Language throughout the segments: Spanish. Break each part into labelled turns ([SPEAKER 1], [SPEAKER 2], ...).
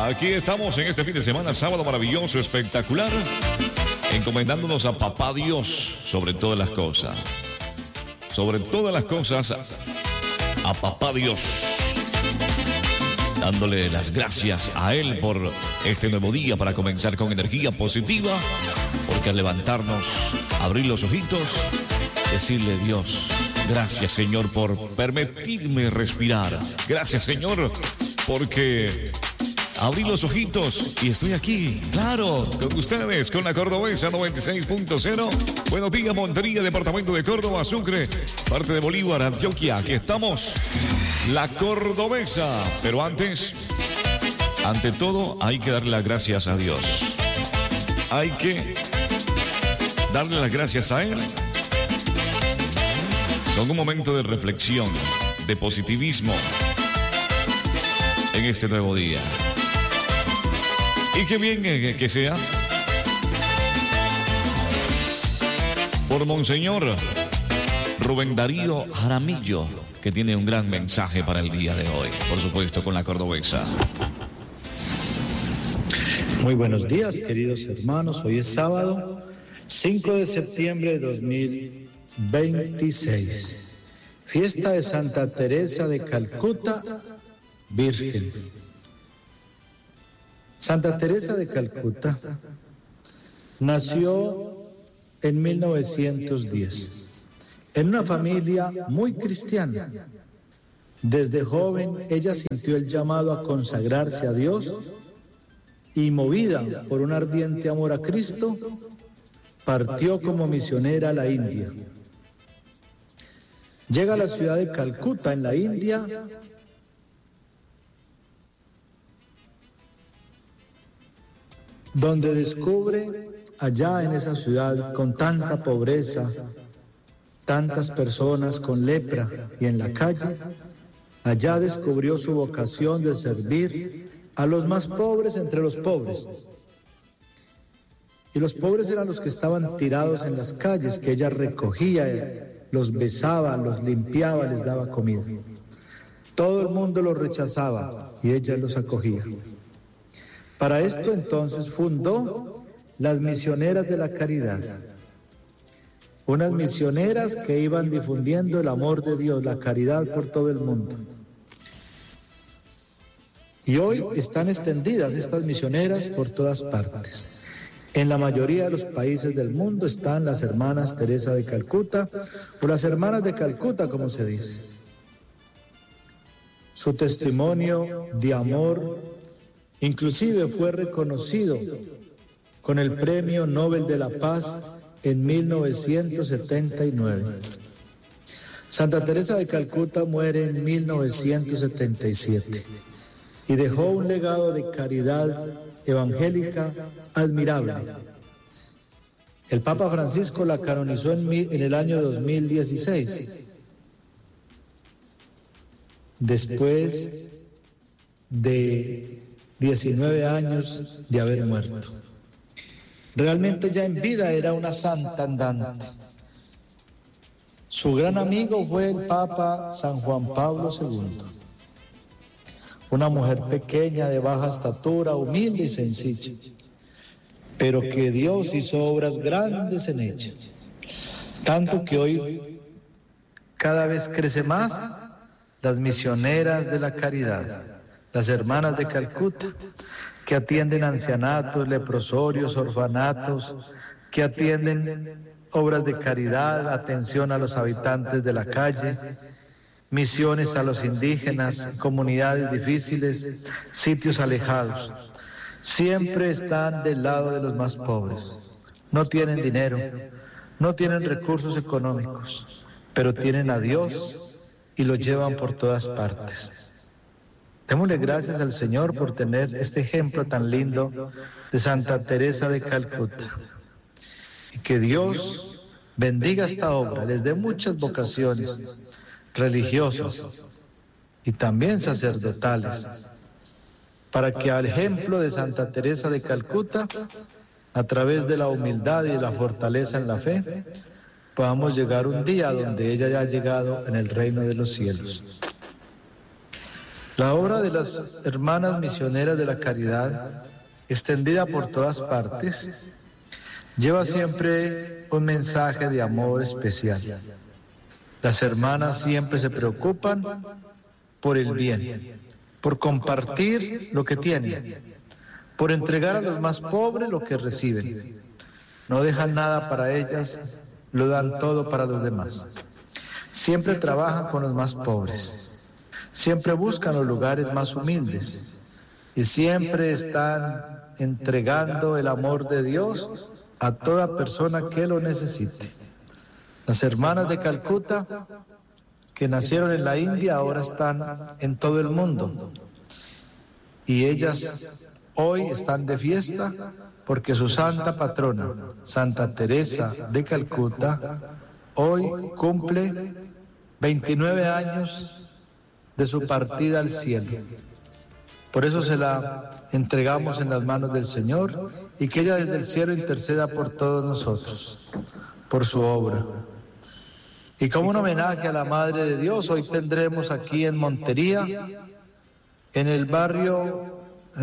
[SPEAKER 1] Aquí estamos en este fin de semana, sábado maravilloso, espectacular, encomendándonos a Papá Dios sobre todas las cosas. Sobre todas las cosas, a Papá Dios. Dándole las gracias a Él por este nuevo día para comenzar con energía positiva. Porque al levantarnos, abrir los ojitos, decirle Dios, gracias Señor por permitirme respirar. Gracias Señor porque abrí los ojitos y estoy aquí, claro, con ustedes, con la Cordobesa 96.0. Buenos días, Montería, departamento de Córdoba, Sucre, parte de Bolívar, Antioquia. Aquí estamos, la Cordobesa. Pero antes, ante todo, hay que darle las gracias a Dios. Hay que darle las gracias a Él con un momento de reflexión, de positivismo en este nuevo día. Y qué bien que sea por Monseñor Rubén Darío Jaramillo, que tiene un gran mensaje para el día de hoy, por supuesto, con la Cordobesa.
[SPEAKER 2] Muy buenos días, queridos hermanos. Hoy es sábado, 5 de septiembre de 2026. Fiesta de Santa Teresa de Calcuta, Virgen. Santa Teresa de Calcuta nació en 1910 en una familia muy cristiana. Desde joven ella sintió el llamado a consagrarse a Dios y, movida por un ardiente amor a Cristo, partió como misionera a la India. Llega a la ciudad de Calcuta, en la India, donde descubre allá en esa ciudad, con tanta pobreza, tantas personas con lepra y en la calle, allá descubrió su vocación de servir a los más pobres entre los pobres. Y los pobres eran los que estaban tirados en las calles, que ella recogía, los besaba, los limpiaba, les daba comida. Todo el mundo los rechazaba y ella los acogía. Para esto entonces fundó las Misioneras de la Caridad, unas misioneras que iban difundiendo el amor de Dios, la caridad por todo el mundo. Y hoy están extendidas estas misioneras por todas partes. En la mayoría de los países del mundo están las hermanas Teresa de Calcuta, o las hermanas de Calcuta, como se dice. Su testimonio de amor inclusive fue reconocido con el Premio Nobel de la Paz en 1979. Santa Teresa de Calcuta muere en 1977 y dejó un legado de caridad evangélica admirable. El Papa Francisco la canonizó en el año 2016, después de 19 años de haber muerto. Realmente ya en vida era una santa andante. Su gran amigo fue el Papa San Juan Pablo II. Una mujer pequeña, de baja estatura, humilde y sencilla, pero que Dios hizo obras grandes en ella. Tanto que hoy cada vez crece más las misioneras de la caridad, las hermanas de Calcuta, que atienden ancianatos, leprosorios, orfanatos, que atienden obras de caridad, atención a los habitantes de la calle, misiones a los indígenas, comunidades difíciles, sitios alejados. Siempre están del lado de los más pobres. No tienen dinero, no tienen recursos económicos, pero tienen a Dios y lo llevan por todas partes. Démosle gracias al Señor por tener este ejemplo tan lindo de Santa Teresa de Calcuta. Y que Dios bendiga esta obra, les dé muchas vocaciones religiosas y también sacerdotales, para que al ejemplo de Santa Teresa de Calcuta, a través de la humildad y la fortaleza en la fe, podamos llegar un día donde ella ya ha llegado en el reino de los cielos. La obra de las hermanas misioneras de la caridad, extendida por todas partes, lleva siempre un mensaje de amor especial. Las hermanas siempre se preocupan por el bien, por compartir lo que tienen, por entregar a los más pobres lo que reciben. No dejan nada para ellas, lo dan todo para los demás. Siempre trabajan con los más pobres. Siempre buscan los lugares más humildes y siempre están entregando el amor de Dios a toda persona que lo necesite. Las hermanas de Calcuta, que nacieron en la India, ahora están en todo el mundo. Y ellas hoy están de fiesta porque su santa patrona, Santa Teresa de Calcuta, hoy cumple 29 años de su partida al cielo. Por eso se la entregamos en las manos del Señor y que ella desde el cielo interceda por todos nosotros, por su obra. Y como un homenaje a la Madre de Dios, hoy tendremos aquí en Montería, en el barrio,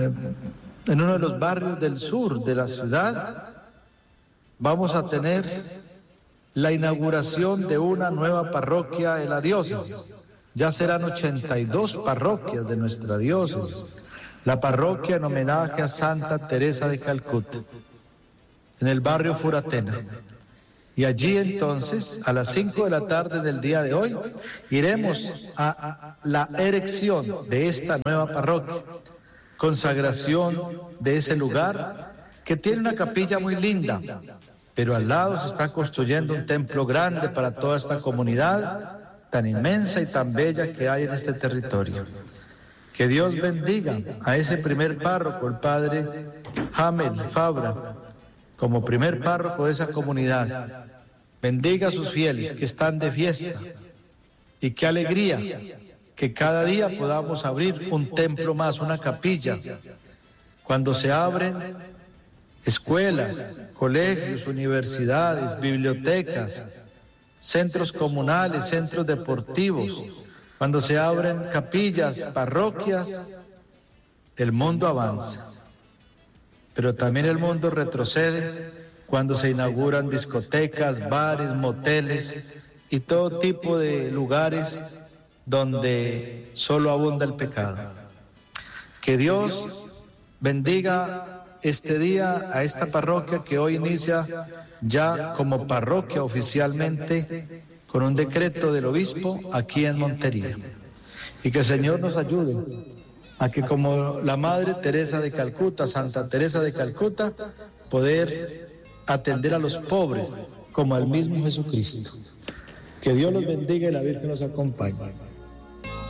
[SPEAKER 2] en uno de los barrios del sur de la ciudad, vamos a tener la inauguración de una nueva parroquia en la diócesis. Ya serán 82 parroquias de nuestra diócesis. La parroquia en homenaje a Santa Teresa de Calcuta, en el barrio Furatena. Y allí entonces, a las 5 de la tarde del día de hoy, iremos a la erección de esta nueva parroquia, consagración de ese lugar, que tiene una capilla muy linda, pero al lado se está construyendo un templo grande para toda esta comunidad, tan inmensa y tan bella que hay en este territorio. Que Dios bendiga a ese primer párroco, el padre Hamel Fabra, como primer párroco de esa comunidad. Bendiga a sus fieles que están de fiesta y qué alegría que cada día podamos abrir un templo más, una capilla. Cuando se abren escuelas, colegios, universidades, bibliotecas, centros comunales, centros deportivos, cuando se abren capillas, parroquias, el mundo avanza. Pero también el mundo retrocede cuando se inauguran discotecas, bares, moteles y todo tipo de lugares donde solo abunda el pecado. Que Dios bendiga este día a esta parroquia que hoy inicia ya como parroquia oficialmente con un decreto del obispo aquí en Montería. Y que el Señor nos ayude a que como la Madre Teresa de Calcuta, Santa Teresa de Calcuta, poder atender a los pobres como al mismo Jesucristo. Que Dios los bendiga y la Virgen los acompañe.